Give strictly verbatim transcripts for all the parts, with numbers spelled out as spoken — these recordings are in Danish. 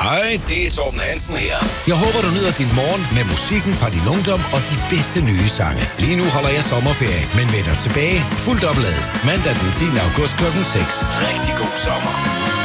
Hej, det er Torben Hansen her. Jeg håber, du nyder din morgen med musikken fra din ungdom og de bedste nye sange. Lige nu holder jeg sommerferie, men vender tilbage fuldt opladet mandag den tiende august klokken seks. Rigtig god sommer.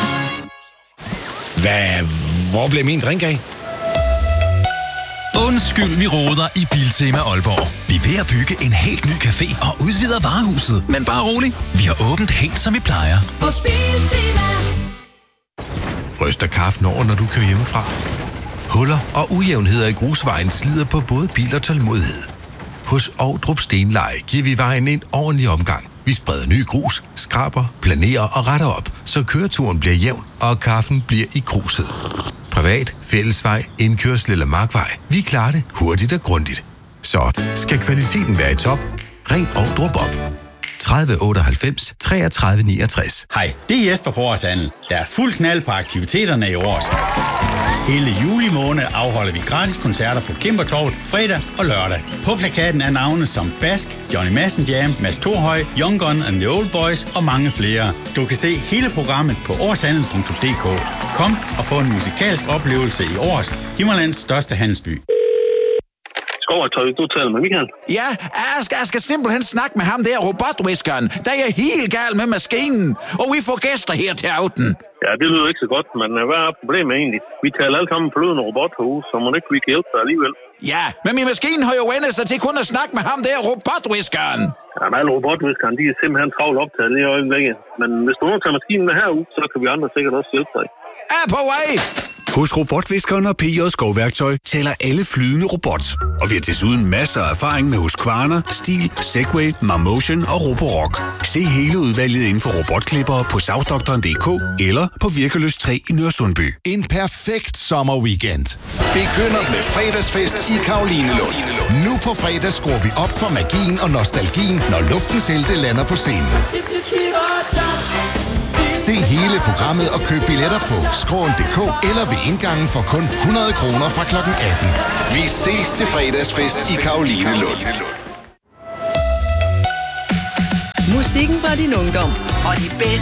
Hvad? Hvor blev min drink af? Undskyld, vi roder i Biltema Aalborg. Vi er ved at bygge en helt ny café og udvider varehuset. Men bare rolig, vi har åbent helt som vi plejer. Hos Biltema. Ryster kaffen over, når du kører hjemmefra. Huller og ujævnheder i grusvejen slider på både bil og tålmodighed. Hos Ovdrup Stenleje giver vi vejen en ordentlig omgang. Vi spreder ny grus, skraber, planerer og retter op, så køreturen bliver jævn, og kaffen bliver i gruset. Privat, fællesvej, indkørsel eller markvej. Vi klarer det hurtigt og grundigt. Så skal kvaliteten være i top, ring Ovdrup op. tredive otteoghalvfems treogtredive niogtres. Hej, det er Jesper fra Års Handel. Der er fuld knald på aktiviteterne i Års. Hele juli måned afholder vi gratis koncerter på Kæmpertorvet fredag og lørdag. På plakaten er navne som Bask, Johnny Madsen Jam, Mads Thorhøj, Young Gun and the Old Boys og mange flere. Du kan se hele programmet på årshandel punktum d k. Kom og få en musikalsk oplevelse i Års, Himmerlands største handelsby. Skovertøj, du taler med Michael. Ja, jeg skal, jeg skal simpelthen snakke med ham der, robotviskeren. Der er helt gal med maskinen, og vi får gæster her til aften. Ja, det lyder ikke så godt, men hvad er problemet egentlig? Vi taler alle sammen forlydende robothus, så må ikke vi kan hjælpe dig alligevel. Ja, men min maskine har jo vendt sig til kun at snakke med ham der, robotviskeren. Ja, men alle robotviskeren, de er simpelthen travlt optaget lige i øjeblikket. Men hvis du nu tager maskinen med herud, så kan vi andre sikkert også hjælpe dig. Er på vej! Hos Robotviskeren og P J Skovværktøj tæller alle flydende robot. Og vi har desuden masser af erfaring med Husqvarna, Stihl, Segway, Marmotion og Roborock. Se hele udvalget inden for robotklippere på savdoktoren punktum d k eller på Virkeløs tre i Nørresundby. En perfekt sommerweekend begynder med fredagsfest i Karolinelund. Nu på fredag skruer vi op for magien og nostalgien, når luftens helte lander på scenen. Se hele programmet og køb billetter på skråen punktum d k eller ved indgangen for kun hundrede kroner fra klokken atten. Vi ses til fredagsfest i Karolinelund. Musikken fra din ungdom og de bedste